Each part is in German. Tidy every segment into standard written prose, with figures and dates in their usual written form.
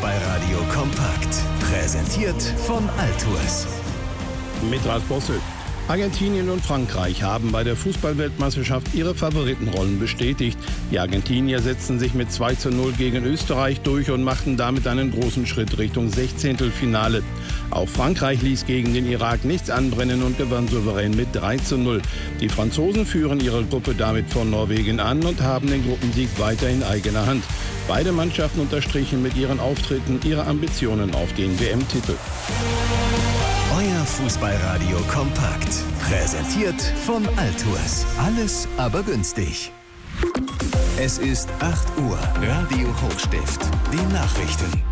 Fußballradio kompakt. Präsentiert von Altours. Mit Ralf Bossel. Argentinien und Frankreich haben bei der Fußballweltmeisterschaft ihre Favoritenrollen bestätigt. Die Argentinier setzten sich mit 2:0 gegen Österreich durch und machten damit einen großen Schritt Richtung 16. Auch Frankreich ließ gegen den Irak nichts anbrennen und gewann souverän mit 3:0. Die Franzosen führen ihre Gruppe damit vor Norwegen an und haben den Gruppensieg weiter in eigener Hand. Beide Mannschaften unterstrichen mit ihren Auftritten ihre Ambitionen auf den WM-Titel. Euer Fußballradio kompakt. Präsentiert von Altours. Alles aber günstig. Es ist 8 Uhr. Radio Hochstift. Die Nachrichten.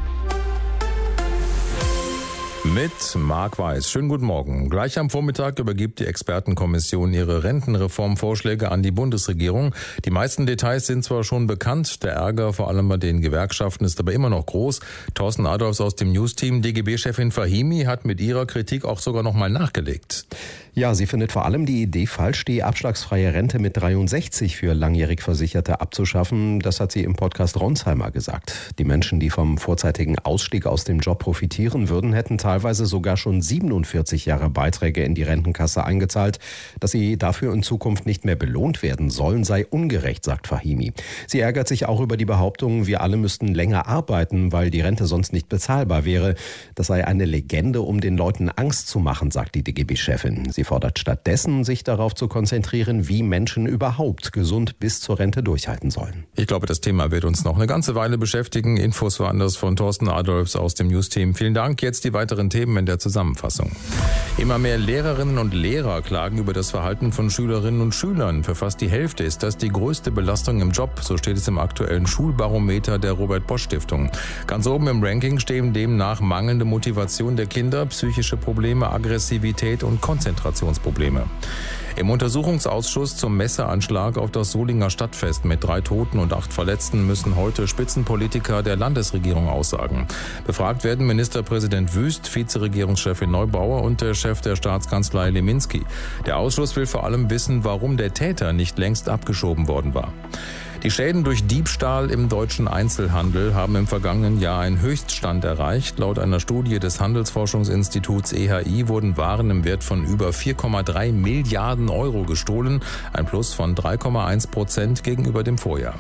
Mit Marc Weiß. Schönen guten Morgen. Gleich am Vormittag übergibt die Expertenkommission ihre Rentenreformvorschläge an die Bundesregierung. Die meisten Details sind zwar schon bekannt, der Ärger vor allem bei den Gewerkschaften ist aber immer noch groß. Thorsten Adolfs aus dem Newsteam, DGB-Chefin Fahimi, hat mit ihrer Kritik auch sogar noch mal nachgelegt. Ja, sie findet vor allem die Idee falsch, die abschlagsfreie Rente mit 63 für langjährig Versicherte abzuschaffen. Das hat sie im Podcast Ronsheimer gesagt. Die Menschen, die vom vorzeitigen Ausstieg aus dem Job profitieren würden, hätten teilweise sogar schon 47 Jahre Beiträge in die Rentenkasse eingezahlt. Dass sie dafür in Zukunft nicht mehr belohnt werden sollen, sei ungerecht, sagt Fahimi. Sie ärgert sich auch über die Behauptung, wir alle müssten länger arbeiten, weil die Rente sonst nicht bezahlbar wäre. Das sei eine Legende, um den Leuten Angst zu machen, sagt die DGB-Chefin. Sie fordert stattdessen, sich darauf zu konzentrieren, wie Menschen überhaupt gesund bis zur Rente durchhalten sollen. Ich glaube, das Thema wird uns noch eine ganze Weile beschäftigen. Infos woanders von Thorsten Adolfs aus dem Newsteam. Vielen Dank. Jetzt die weiteren Themen in der Zusammenfassung. Immer mehr Lehrerinnen und Lehrer klagen über das Verhalten von Schülerinnen und Schülern. Für fast die Hälfte ist das die größte Belastung im Job. So steht es im aktuellen Schulbarometer der Robert-Bosch-Stiftung. Ganz oben im Ranking stehen demnach mangelnde Motivation der Kinder, psychische Probleme, Aggressivität und Konzentrationsprobleme. Im Untersuchungsausschuss zum Messeranschlag auf das Solinger Stadtfest mit 3 Toten und 8 Verletzten müssen heute Spitzenpolitiker der Landesregierung aussagen. Befragt werden Ministerpräsident Wüst, Vizeregierungschefin Neubauer und der Chef der Staatskanzlei Leminski. Der Ausschuss will vor allem wissen, warum der Täter nicht längst abgeschoben worden war. Die Schäden durch Diebstahl im deutschen Einzelhandel haben im vergangenen Jahr einen Höchststand erreicht. Laut einer Studie des Handelsforschungsinstituts EHI wurden Waren im Wert von über 4,3 Milliarden Euro gestohlen, ein Plus von 3,1% gegenüber dem Vorjahr.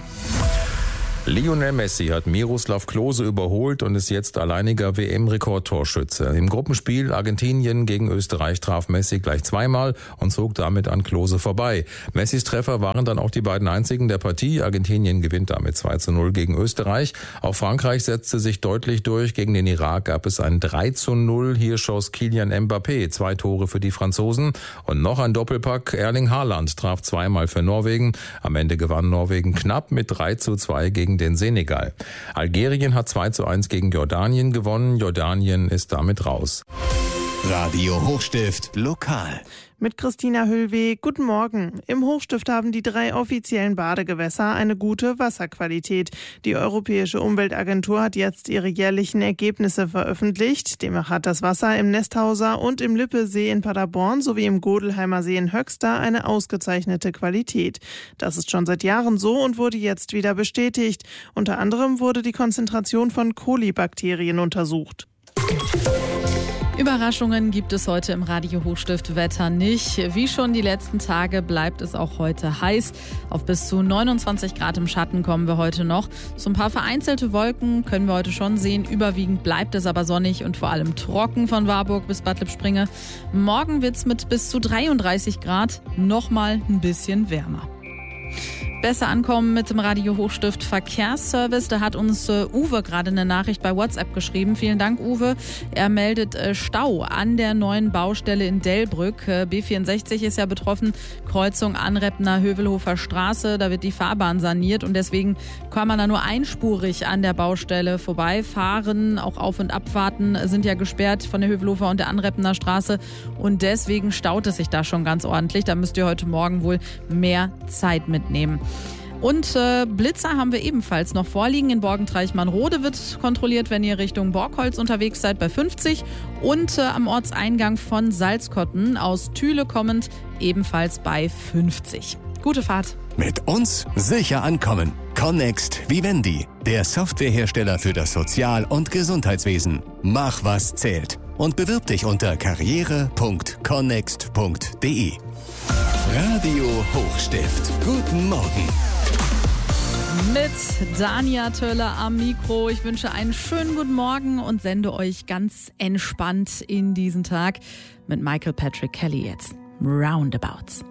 Lionel Messi hat Miroslav Klose überholt und ist jetzt alleiniger WM-Rekordtorschütze. Im Gruppenspiel Argentinien gegen Österreich traf Messi gleich zweimal und zog damit an Klose vorbei. Messis Treffer waren dann auch die beiden einzigen der Partie. Argentinien gewinnt damit 2:0 gegen Österreich. Auch Frankreich setzte sich deutlich durch. Gegen den Irak gab es ein 3:0. Hier schoss Kylian Mbappé 2 Tore für die Franzosen. Und noch ein Doppelpack. Erling Haaland traf zweimal für Norwegen. Am Ende gewann Norwegen knapp mit 3:2 gegen den Senegal. Algerien hat 2:1 gegen Jordanien gewonnen. Jordanien ist damit raus. Radio Hochstift lokal. Mit Christina Höllweg. Guten Morgen. Im Hochstift haben die 3 offiziellen Badegewässer eine gute Wasserqualität. Die Europäische Umweltagentur hat jetzt ihre jährlichen Ergebnisse veröffentlicht. Demnach hat das Wasser im Nesthauser und im Lippesee in Paderborn sowie im Godelheimer See in Höxter eine ausgezeichnete Qualität. Das ist schon seit Jahren so und wurde jetzt wieder bestätigt. Unter anderem wurde die Konzentration von Kolibakterien untersucht. Überraschungen gibt es heute im Radio Hochstift Wetter nicht. Wie schon die letzten Tage bleibt es auch heute heiß. Auf bis zu 29 Grad im Schatten kommen wir heute noch. So ein paar vereinzelte Wolken können wir heute schon sehen. Überwiegend bleibt es aber sonnig und vor allem trocken von Warburg bis Bad Lippspringe. Morgen wird es mit bis zu 33 Grad nochmal ein bisschen wärmer. Besser ankommen mit dem Radio Hochstift Verkehrsservice. Da hat uns Uwe gerade eine Nachricht bei WhatsApp geschrieben. Vielen Dank, Uwe. Er meldet Stau an der neuen Baustelle in Delbrück. B64 ist ja betroffen. Kreuzung Anrebner Hövelhofer Straße. Da wird die Fahrbahn saniert und deswegen kann man da nur einspurig an der Baustelle vorbeifahren. Auch Auf- und Abfahrten sind ja gesperrt von der Hövelhofer und der Anrebner Straße und deswegen staut es sich da schon ganz ordentlich. Da müsst ihr heute Morgen wohl mehr Zeit mitnehmen. Und Blitzer haben wir ebenfalls noch vorliegen. In Borgentreich-Mannrode wird kontrolliert, wenn ihr Richtung Borgholz unterwegs seid, bei 50. Und am Ortseingang von Salzkotten aus Thüle kommend ebenfalls bei 50. Gute Fahrt. Mit uns sicher ankommen. Connext Vivendi, der Softwarehersteller für das Sozial- und Gesundheitswesen. Mach, was zählt. Und bewirb dich unter karriere.connext.de. Radio Hochstift. Guten Morgen. Mit Dania Töller am Mikro. Ich wünsche einen schönen guten Morgen und sende euch ganz entspannt in diesen Tag mit Michael Patrick Kelly jetzt. Roundabouts.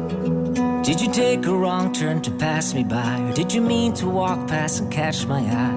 Did you take a wrong turn to pass me by? Or did you mean to walk past and catch my eye?